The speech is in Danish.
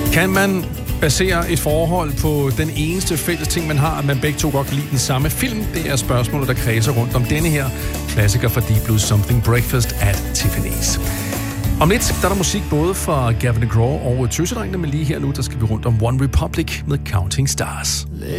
Kan man basere et forhold på den eneste fælles ting, man har, at man begge to godt kan lide den samme film? Det er spørgsmålet, der kredser rundt om denne her klassiker fra Deep Blue, Something Breakfast at Tiffany's. Om lidt, der er der musik både fra Gavin DeGraw og Tøsedrengene, men lige her nu, der skal vi rundt om One Republic med Counting Stars.